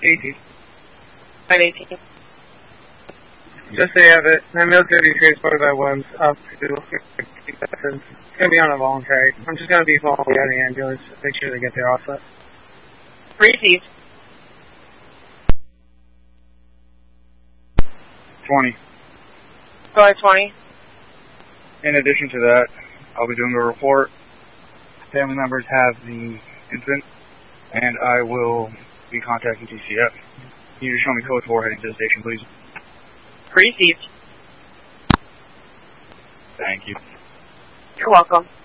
518. 518. Just so you have it, that meal's going to be transported by ones up to it's going to be on a voluntary. I'm just going to be following the ambulance to make sure they get there also. Received. 20. Go ahead, 20. In addition to that, I'll be doing a report. Family members have the infant, and I will be contacting TCF. Can you just show me code 4 heading to the station, please? Received. Thank you. You're welcome.